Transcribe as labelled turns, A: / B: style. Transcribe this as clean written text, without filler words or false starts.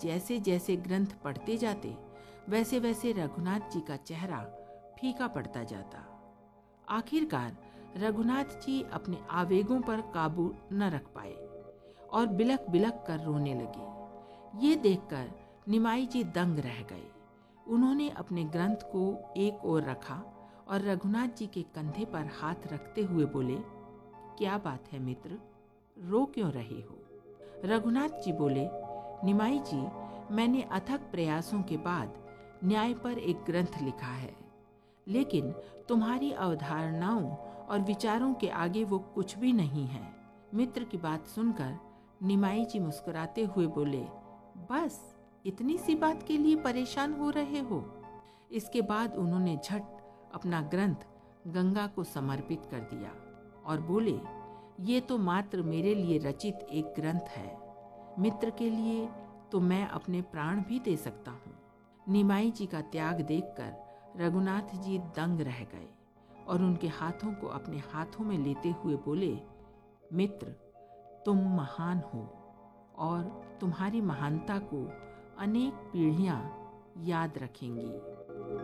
A: जैसे जैसे ग्रंथ पढ़ते जाते वैसे वैसे रघुनाथ जी का चेहरा फीका पड़ता जाता। आखिरकार रघुनाथ जी अपने आवेगों पर काबू न रख पाए और बिलख बिलख कर रोने लगे। ये देखकर निमाई जी दंग रह गए। उन्होंने अपने ग्रंथ को एक ओर रखा और रघुनाथ जी के कंधे पर हाथ रखते हुए बोले, क्या बात है मित्र, रो क्यों रहे हो? रघुनाथ जी बोले, निमाई जी, मैंने अथक प्रयासों के बाद न्याय पर एक ग्रंथ लिखा है, लेकिन तुम्हारी अवधारणाओं और विचारों के आगे वो कुछ भी नहीं है। मित्र की बात सुनकर निमाई जी मुस्कुराते हुए बोले, बस इतनी सी बात के लिए परेशान हो रहे हो? इसके बाद उन्होंने झट अपना ग्रंथ गंगा को समर्पित कर दिया और बोले, ये तो मात्र मेरे लिए रचित एक ग्रंथ है, मित्र के लिए तो मैं अपने प्राण भी दे सकता हूँ। निमाई जी का त्याग देखकर रघुनाथ जी दंग रह गए और उनके हाथों को अपने हाथों में लेते हुए बोले, मित्र, तुम महान हो और तुम्हारी महानता को अनेक पीढ़ियां याद रखेंगी।